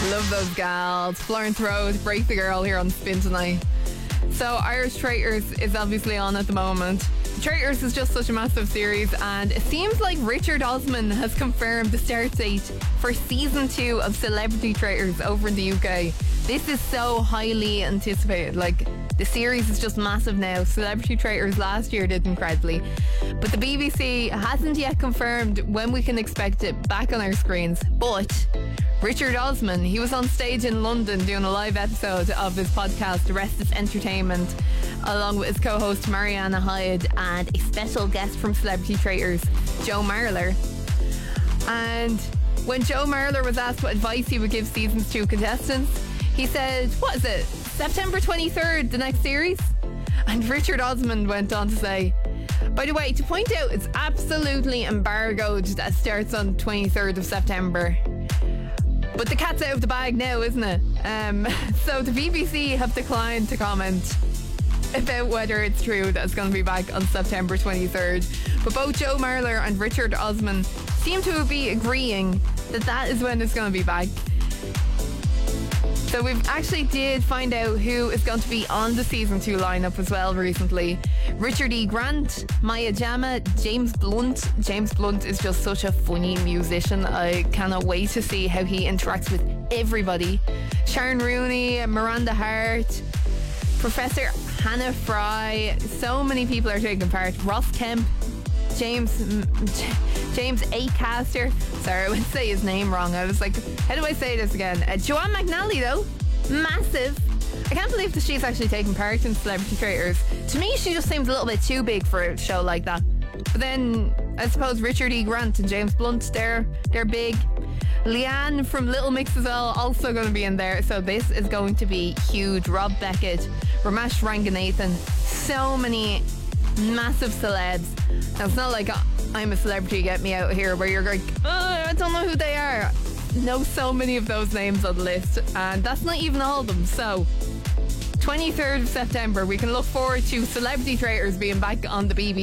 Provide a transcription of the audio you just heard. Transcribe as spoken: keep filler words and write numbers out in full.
Love those gals. Florence Rose, Break the Girl here on Spin Tonight. So Irish Traitors is obviously on at the moment. Traitors is just such a massive series, and it seems like Richard Osman has confirmed the start date for season two of Celebrity Traitors over in the U K. This is so highly anticipated. Like, the series is just massive now. Celebrity Traitors last year did incredibly, but the B B C hasn't yet confirmed when we can expect it back on our screens. But Richard Osman, he was on stage in London doing a live episode of his podcast, The Rest is Entertainment, along with his co-host Mariana Hyde and a special guest from Celebrity Traitors, Joe Marler. And when Joe Marler was asked what advice he would give season's two contestants, he said, what is it, September twenty-third, the next series? And Richard Osman went on to say, by the way, to point out, it's absolutely embargoed that starts on twenty-third of September. But the cat's out of the bag now, isn't it? Um, so the B B C have declined to comment about whether it's true that it's going to be back on September twenty-third. But both Joe Marler and Richard Osman seem to be agreeing that that is when it's going to be back. So we've actually did find out who is going to be on the season two lineup as well recently. Richard E. Grant, Maya Jama, James Blunt. James Blunt is just such a funny musician. I cannot wait to see how he interacts with everybody. Sharon Rooney, Miranda Hart, Professor Hannah Fry. So many people are taking part. Ross Kemp, James James Acaster. Sorry, I would say his name wrong. I was like, how do I say this again? Uh, Joanne McNally, though, massive. I can't believe that she's actually taking part in Celebrity Traitors. To me, she just seems a little bit too big for a show like that. But then I suppose Richard E. Grant and James Blunt, they're they're big. Leanne from Little Mix as well, also going to be in there. So this is going to be huge. Rob Beckett, Ramesh Ranganathan, so many massive celebs. Now, it's not like I'm a celebrity, get me out here, where you're like, oh, I don't know who they are. Know so many of those names on the list, and that's not even all of them. So twenty-third of September, we can look forward to Celebrity Traitors being back on the B B C.